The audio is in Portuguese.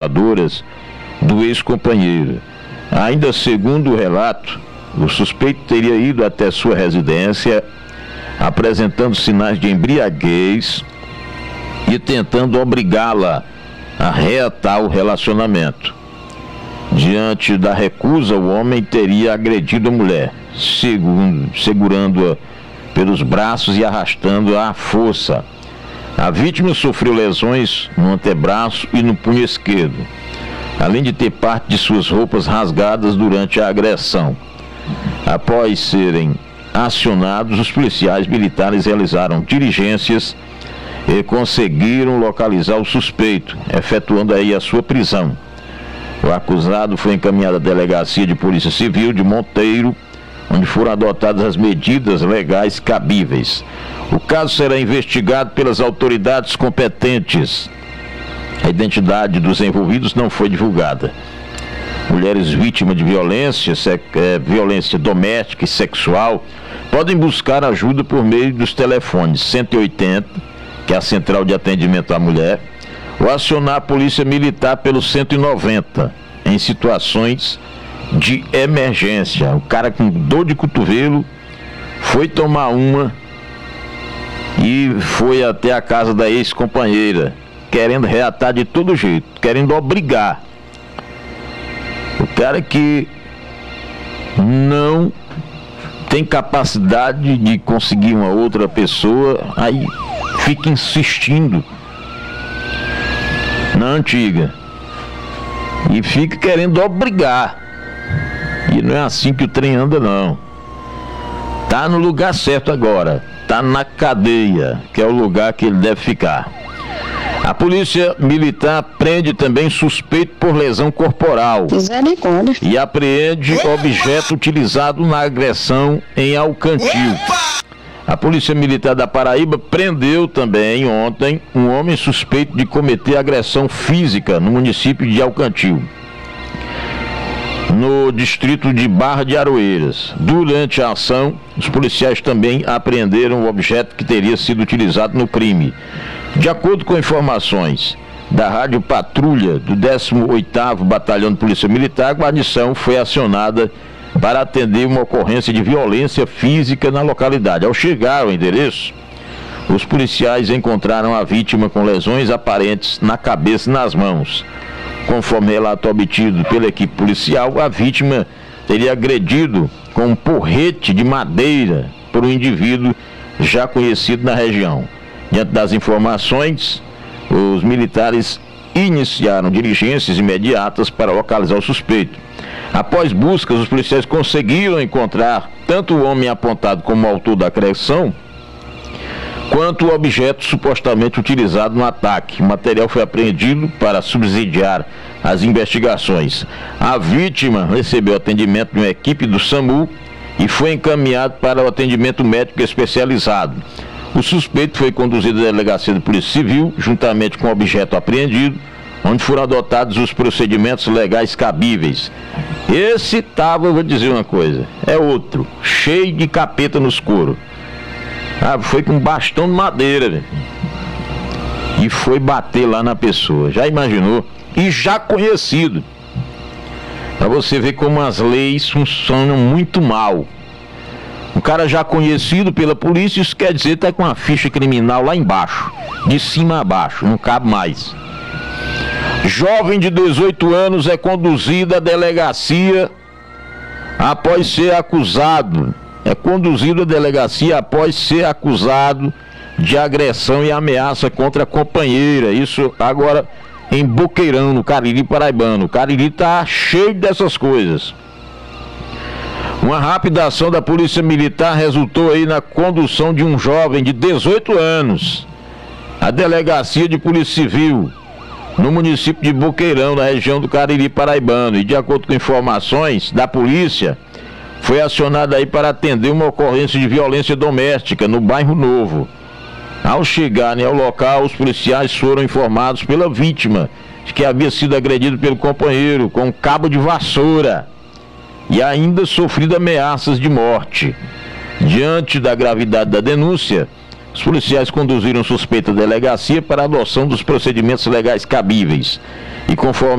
assediadoras do ex-companheiro. Ainda segundo o relato, o suspeito teria ido até sua residência apresentando sinais de embriaguez e tentando obrigá-la a reatar o relacionamento. Diante da recusa, o homem teria agredido a mulher, segurando-a pelos braços e arrastando-a à força. A vítima sofreu lesões no antebraço e no punho esquerdo, além de ter parte de suas roupas rasgadas durante a agressão. Após serem acionados, os policiais militares realizaram diligências e conseguiram localizar o suspeito, efetuando aí a sua prisão. O acusado foi encaminhado à Delegacia de Polícia Civil de Monteiro, onde foram adotadas as medidas legais cabíveis. O caso será investigado pelas autoridades competentes. A identidade dos envolvidos não foi divulgada. Mulheres vítimas de violência doméstica e sexual podem buscar ajuda por meio dos telefones 180, que é a Central de Atendimento à Mulher, ou acionar a Polícia Militar pelo 190, em situações de emergência. O cara com dor de cotovelo foi tomar uma e foi até a casa da ex-companheira, querendo reatar de todo jeito, querendo obrigar. O cara que não tem capacidade de conseguir uma outra pessoa, aí fica insistindo na antiga e fica querendo obrigar. E não é assim que o trem anda, não. Tá no lugar certo agora, tá na cadeia, que é o lugar que ele deve ficar. A Polícia Militar prende também suspeito por lesão corporal e apreende objeto utilizado na agressão em Alcantil. A Polícia Militar da Paraíba prendeu também ontem um homem suspeito de cometer agressão física no município de Alcantil, no distrito de Barra de Aroeiras. Durante a ação, os policiais também apreenderam o objeto que teria sido utilizado no crime. De acordo com informações da Rádio Patrulha do 18º Batalhão de Polícia Militar, a guarnição foi acionada para atender uma ocorrência de violência física na localidade. Ao chegar ao endereço, os policiais encontraram a vítima com lesões aparentes na cabeça e nas mãos. Conforme relato obtido pela equipe policial, a vítima teria agredido com um porrete de madeira por um indivíduo já conhecido na região. Diante das informações, os militares iniciaram diligências imediatas para localizar o suspeito. Após buscas, os policiais conseguiram encontrar tanto o homem apontado como autor da agressão, quanto o objeto supostamente utilizado no ataque. O material foi apreendido para subsidiar as investigações. A vítima recebeu atendimento de uma equipe do SAMU e foi encaminhado para o atendimento médico especializado. O suspeito foi conduzido à Delegacia de Polícia Civil, juntamente com o objeto apreendido, onde foram adotados os procedimentos legais cabíveis. Esse tava, vou dizer uma coisa, é outro, cheio de capeta nos coros. Foi com um bastão de madeira, véio, e foi bater lá na pessoa. Já imaginou? E já conhecido. Para você ver como as leis funcionam muito mal. Um cara já conhecido pela polícia, isso quer dizer que tá com a ficha criminal lá embaixo, de cima a baixo, não cabe mais. Jovem de 18 anos é conduzido à delegacia após ser acusado. É conduzido à delegacia após ser acusado de agressão e ameaça contra a companheira. Isso agora em Boqueirão, no Cariri paraibano. O Cariri tá cheio dessas coisas. Uma rápida ação da Polícia Militar resultou aí na condução de um jovem de 18 anos à Delegacia de Polícia Civil, no município de Boqueirão, na região do Cariri paraibano. E de acordo com informações da polícia, foi acionado aí para atender uma ocorrência de violência doméstica no Bairro Novo. Ao chegarem ao local, os policiais foram informados pela vítima de que havia sido agredido pelo companheiro com um cabo de vassoura e ainda sofrido ameaças de morte. Diante da gravidade da denúncia, os policiais conduziram o suspeito à delegacia para a adoção dos procedimentos legais cabíveis. E conforme